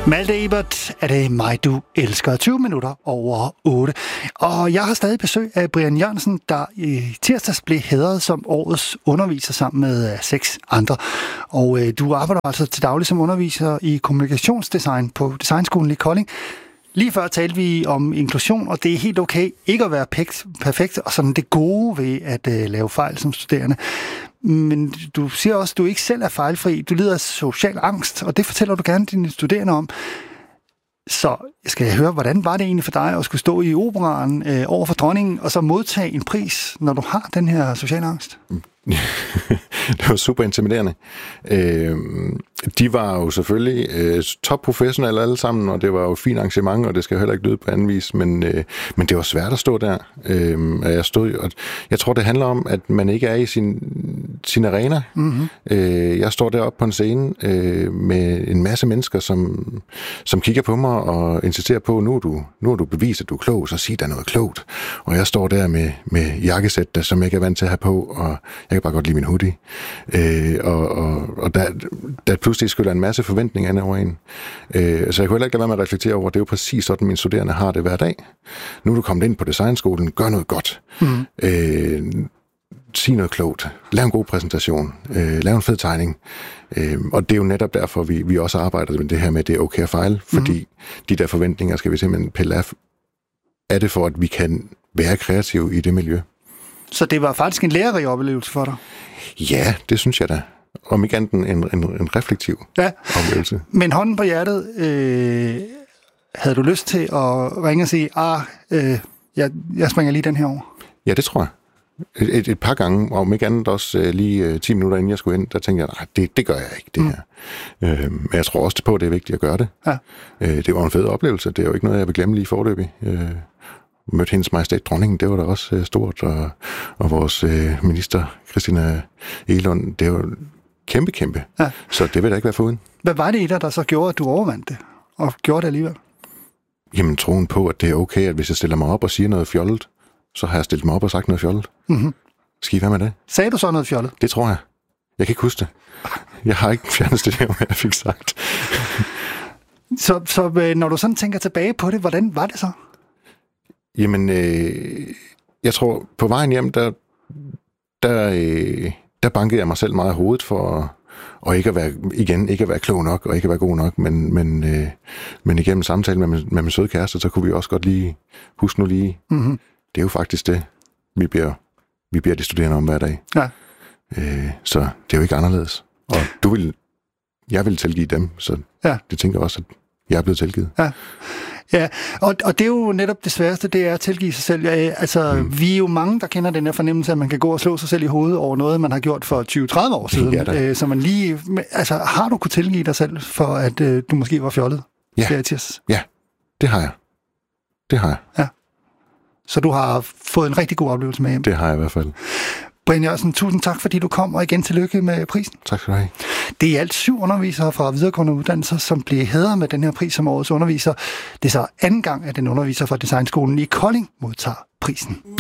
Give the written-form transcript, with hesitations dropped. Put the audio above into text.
Malte Ebert, er det mig, du elsker? 20 minutter over 8. Og jeg har stadig besøg af Brian Jørgensen, der i tirsdags blev hædret som årets underviser sammen med 6 andre. Og du arbejder altså til daglig som underviser i kommunikationsdesign på Designskolen i Kolding. Lige før talte vi om inklusion, og det er helt okay ikke at være perfekt, og sådan det gode ved at lave fejl som studerende. Men du siger også, at du ikke selv er fejlfri. Du lider af social angst, og det fortæller du gerne dine studerende om. Så skal jeg høre, hvordan var det egentlig for dig at skulle stå i operaen over for dronningen, og så modtage en pris, når du har den her social angst? Det var super intimiderende. De var jo selvfølgelig topprofessionelle alle sammen, og det var jo et fint arrangement, og det skal heller ikke lyde på anden vis, men det var svært at stå der. Jeg tror, det handler om, at man ikke er i sin arena. Mm-hmm. Jeg står deroppe på en scene med en masse mennesker, som kigger på mig og insisterer på, nu er du bevist, at du er klog, så sig der noget klogt. Og jeg står der med jakkesæt, som jeg ikke er vant til at have på, og jeg kan bare godt lide min hoodie. Og der pludselig skyller en masse forventninger ind over en. Så jeg kunne heller ikke lade være med at reflektere over, det er jo præcis sådan, mine studerende har det hver dag. Nu er du kommet ind på designskolen, gør noget godt. Mm. Sig noget klogt. Lav en god præsentation. Lav en fed tegning. Og det er jo netop derfor, vi også arbejder med det her med, at det er okay at fejle, fordi de der forventninger skal vi simpelthen pille af. Er det for, at vi kan være kreative i det miljø? Så det var faktisk en lærerig oplevelse for dig? Ja, det synes jeg da. Om ikke andet en reflektiv oplevelse. Men hånden på hjertet, havde du lyst til at ringe og sige, jeg springer lige den her over? Ja, det tror jeg. Et par gange, og om ikke andet også lige 10 minutter inden jeg skulle ind, der tænkte jeg, nej, det gør jeg ikke, det her. Men jeg tror også på, at det er vigtigt at gøre det. Ja. Det var en fed oplevelse. Det er jo ikke noget, jeg vil glemme lige foreløbig. Mødte hendes majestæt dronningen, det var da også stort, og vores minister, Christina Egelund, det var kæmpe. Ja. Så det vil da ikke være foruden. Hvad var det i dig, der så gjorde, at du overvandt det, og gjorde det alligevel? Jamen, troen på, at det er okay, at hvis jeg stiller mig op og siger noget fjollet, så har jeg stillet mig op og sagt noget fjollet. Mm-hmm. Skal I være med det? Sagde du så noget fjollet? Det tror jeg. Jeg kan ikke huske det. Jeg har ikke fjernet det, hvad jeg fik sagt. Så når du sådan tænker tilbage på det, hvordan var det så? Jamen, jeg tror, på vejen hjem, der bankede jeg mig selv meget i hovedet for at ikke at være klog nok, og ikke at være god nok, men igennem samtalen med min søde kæreste, så kunne vi også godt lige huske nu lige, det er jo faktisk det, vi beder de studerende om hver dag. Ja. Så det er jo ikke anderledes. Og jeg vil tilgive dem, så det tænker jeg også, at jeg er blevet tilgivet. Ja, og det er jo netop det sværeste, det er at tilgive sig selv. Vi er jo mange, der kender den her fornemmelse, at man kan gå og slå sig selv i hovedet over noget, man har gjort for 20-30 år siden. Så man lige... Altså, har du kunnet tilgive dig selv for, at du måske var fjollet? Ja, det har jeg. Ja. Så du har fået en rigtig god oplevelse med hjem? Det har jeg i hvert fald. Brian Jørgensen, tusind tak, fordi du kom, og igen tillykke med prisen. Tak skal du have. Det er i alt 7 undervisere fra videregående uddannelser, som bliver hædret med den her pris som årets underviser. Det er så anden gang, at en underviser fra Designskolen i Kolding modtager prisen.